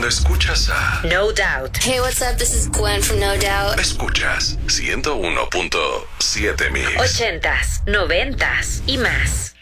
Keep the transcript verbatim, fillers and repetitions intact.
cuando escuchas a No Doubt. Hey, what's up? This is Gwen from No Doubt. Escuchas ciento uno punto siete Mix. Ochentas, noventas y más.